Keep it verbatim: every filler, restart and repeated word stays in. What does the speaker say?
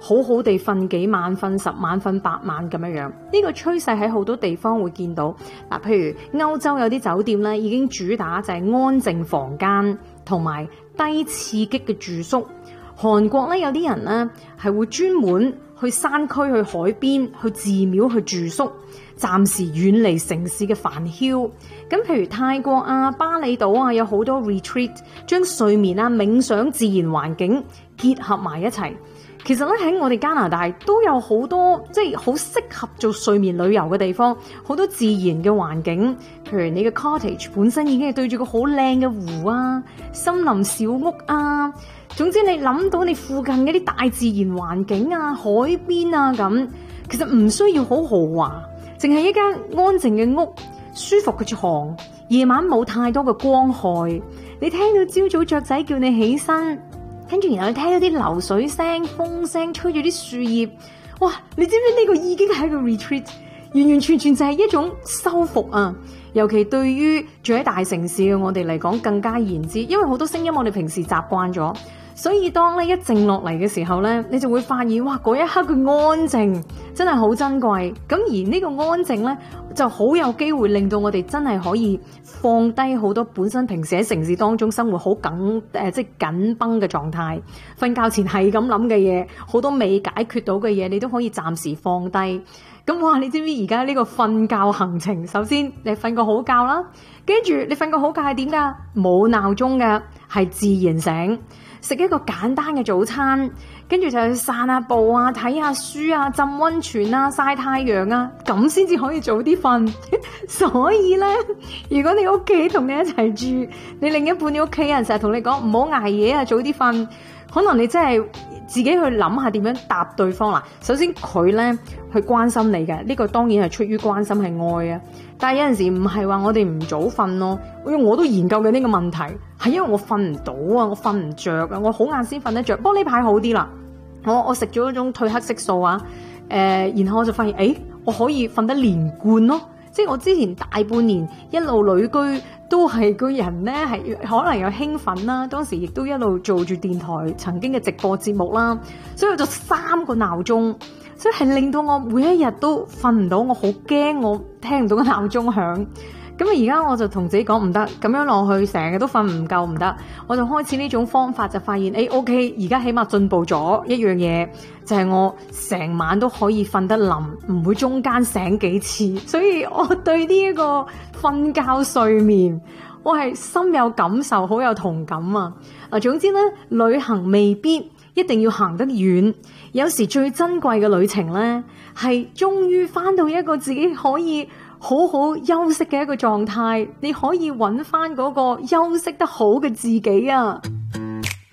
好好地瞓幾晚，瞓十晚，瞓八晚咁樣樣。呢個趨勢喺好多地方會見到。嗱，譬如歐洲有啲酒店咧，已經主打就係安靜房間同埋低刺激嘅住宿。韓國咧有啲人咧係會專門去山區、去海邊、去寺廟去住宿，暫時遠離城市嘅煩囂。咁譬如泰國啊、巴厘島啊，有好多 retreat， 將睡眠啊、冥想、自然環境結合埋一齊。其實咧喺我哋加拿大都有好多即係好適合做睡眠旅遊嘅地方，好多自然嘅環境。譬如你嘅 cottage 本身已經係對住個好靚嘅湖啊、森林小屋啊，總之你諗到你附近嗰啲大自然環境啊、海邊啊咁，其實唔需要好豪華，淨係一間安靜嘅屋、舒服嘅床，夜晚冇太多嘅光害，你聽到朝早雀仔叫你起身，跟住然後你聽到啲流水聲、風聲吹住啲樹葉，哇！你知唔知呢個已經係一個 retreat， 完完全全就係一種修復啊！尤其對於住喺大城市嘅我哋嚟講更加言之，因為好多聲音我哋平時習慣咗，所以當咧一靜落嚟嘅時候咧，你就會發現哇，嗰一刻嘅安靜真係好珍貴。咁而呢個安靜咧，就好有機會令到我哋真係可以放低好多本身平時喺城市當中生活好緊誒，即係緊繃嘅狀態。瞓覺前係咁諗嘅嘢，好多未解決到嘅嘢，你都可以暫時放低。咁哇，你知唔知而家呢個瞓覺行程？首先你瞓個好覺啦，跟住你瞓個好覺係點㗎？冇鬧鐘㗎，係自然醒。食一個簡單嘅早餐，跟住就去散下步啊、睇下書啊、浸溫泉啊、曬太陽啊，咁先至可以早啲瞓。所以咧，如果你屋企同你一齊住，你另一半你屋企人成日同你講唔好捱夜啊，早啲瞓，可能你真係自己去諗下點樣答對方啦。首先佢咧去關心你嘅，呢個當然係出於關心係愛啊。但係有陣時唔係話我哋唔早瞓咯，因為我都研究緊呢個問題，係因為我瞓唔到啊，我瞓唔着啊，我好晏先瞓得着。不過呢排好啲啦，我我食咗一種褪黑色素啊，誒、呃，然後我就發現，誒，我可以瞓得連貫咯。即係我之前大半年一路旅居，都係個人咧係可能有興奮啦，當時亦都一路做住電台曾經嘅直播節目啦，所以我就三個鬧鐘。所以係令到我每一日都瞓唔到，我好驚我聽唔到個鬧鐘響。咁啊而家我就同自己講唔得，咁樣落去成日都瞓唔夠唔得。我就開始呢種方法，就發現誒 OK，而家起碼進步咗一樣嘢，就係我成晚都可以瞓得冧，唔會中間醒幾次。所以我對呢一個瞓覺睡眠，我係深有感受，好有同感啊！嗱，總之咧，旅行未必一定要行得遠，有時最珍貴嘅旅程咧，係終於翻到一個自己可以好好休息嘅一個狀態，你可以揾翻嗰個休息得好嘅自己啊！